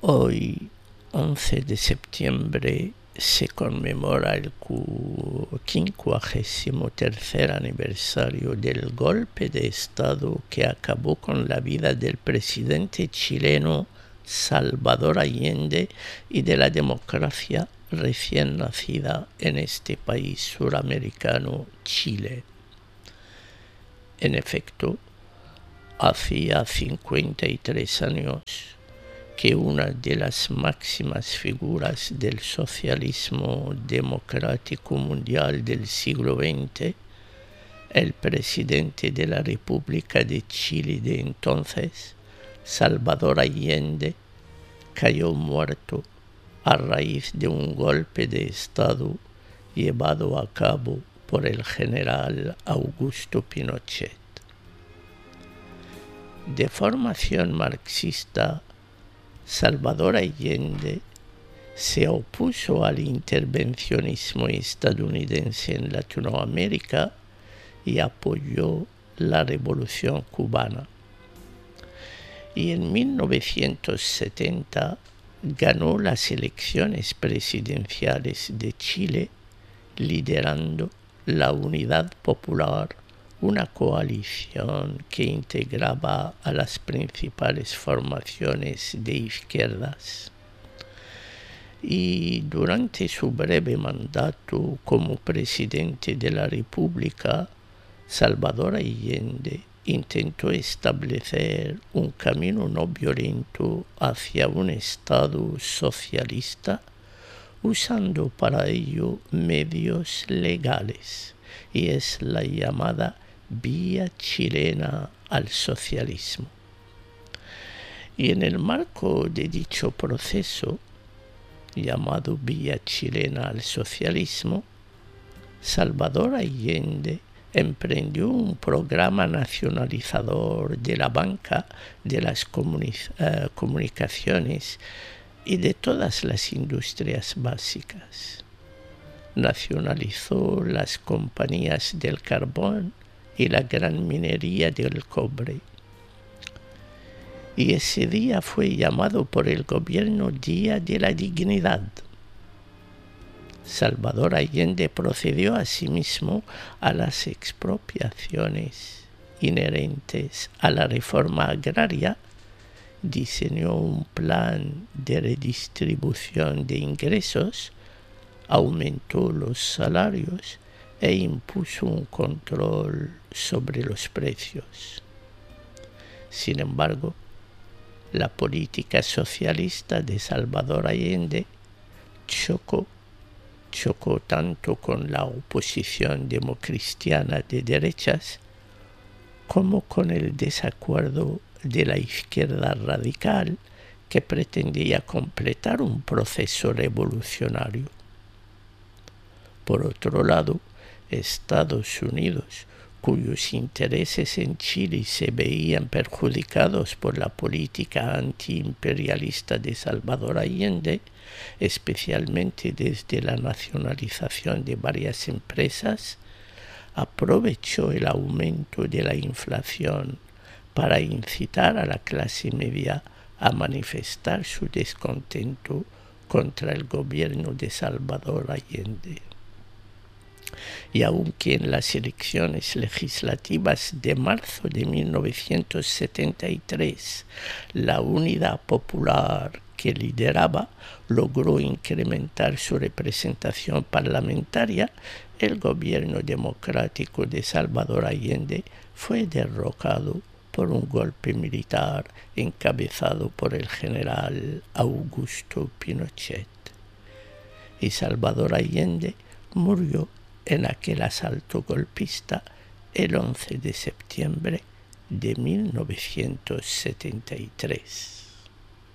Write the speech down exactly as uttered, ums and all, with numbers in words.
Hoy, once de septiembre, se conmemora el quincuagésimo tercer aniversario del golpe de Estado que acabó con la vida del presidente chileno Salvador Allende y de la democracia recién nacida en este país suramericano, Chile. En efecto, hacía cincuenta y tres años que una de las máximas figuras del socialismo democrático mundial del siglo veinte, el presidente de la República de Chile de entonces, Salvador Allende, cayó muerto a raíz de un golpe de Estado llevado a cabo por el general Augusto Pinochet. De formación marxista, Salvador Allende se opuso al intervencionismo estadounidense en Latinoamérica y apoyó la Revolución cubana. Y en mil novecientos setenta ganó las elecciones presidenciales de Chile, liderando la Unidad Popular, una coalición que integraba a las principales formaciones de izquierdas. Y durante su breve mandato como presidente de la República, Salvador Allende intentó establecer un camino no violento hacia un Estado socialista, usando para ello medios legales, y es la llamada Vía Chilena al Socialismo. Y en el marco de dicho proceso, llamado Vía Chilena al Socialismo, Salvador Allende emprendió un programa nacionalizador de la banca, de las comuni- uh, comunicaciones y de todas las industrias básicas. Nacionalizó las compañías del carbón y la gran minería del cobre. Y ese día fue llamado por el gobierno Día de la Dignidad. Salvador Allende procedió asimismo a las expropiaciones inherentes a la reforma agraria, diseñó un plan de redistribución de ingresos, aumentó los salarios e impuso un control sobre los precios. Sin embargo, la política socialista de Salvador Allende chocó, chocó tanto con la oposición democristiana de derechas como con el desacuerdo de la izquierda radical que pretendía completar un proceso revolucionario. Por otro lado, Estados Unidos, cuyos intereses en Chile se veían perjudicados por la política antiimperialista de Salvador Allende, especialmente desde la nacionalización de varias empresas, aprovechó el aumento de la inflación para incitar a la clase media a manifestar su descontento contra el gobierno de Salvador Allende. Y aunque en las elecciones legislativas de marzo de mil novecientos setenta y tres la Unidad Popular que lideraba logró incrementar su representación parlamentaria, el gobierno democrático de Salvador Allende fue derrocado por un golpe militar encabezado por el general Augusto Pinochet. Y Salvador Allende murió en aquel asalto golpista el once de septiembre de mil novecientos setenta y tres.